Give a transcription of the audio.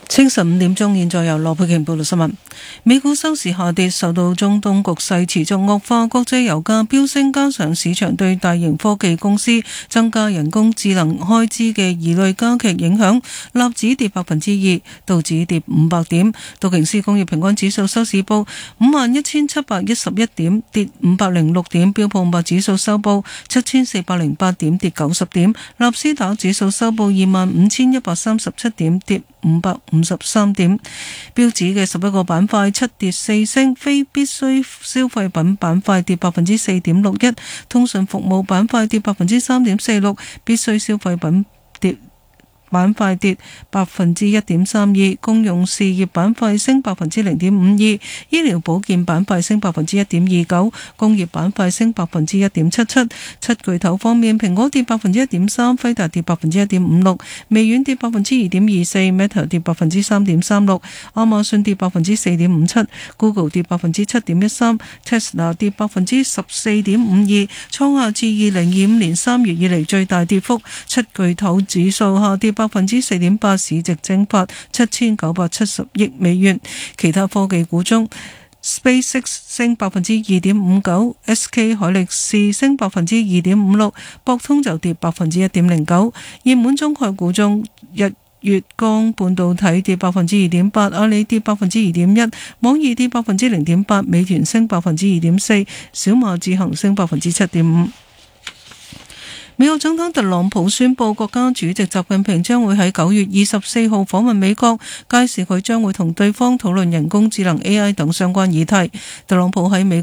清晨5點鐘，現在由羅佩瓊報道新聞。美股收市下跌，受到中東局勢持續惡化、國際油價飆升，加上市場對大型科技公司增加人工智能開支嘅疑慮加劇影響，納指跌2%，道指跌500點，道瓊斯工業平均指數收市報51,711點，跌506點，標普500指數收報7,408點，跌90點，納斯達克指數收報25,137點，跌553點。標指嘅11個板塊7跌4升，非必需消費品板塊跌4.61%，通訊服務板塊跌3.46%，必需消費品板塊跌1.32%，公用事業板塊升0.52%，醫療保健板塊升1.29%，工業板塊升1.77%。七巨頭方面，蘋果跌1.3%，輝達跌1.56%，微軟跌2.24%，Meta 跌3.36%，亞馬遜跌4.57%， Google 跌7.13%， Tesla 跌14.52%，創下自2025年3月以嚟最大跌幅。七巨頭指數下跌4.8%，市值蒸發7970億美元。其他科技股中，SpaceX 升2.59%，SK 海力士升2.56%，博通就跌1.09%。熱門中概股中，日月光半導體跌2.8%，阿里跌2.1%，網易跌0.8%，美團升2.4%，小馬智行升7.5%。美國總統特朗普宣布，國家主席習近平將會喺9月24號訪問美國，屆時佢將會同對方討論人工智能 AI 等相關議題。特朗普喺美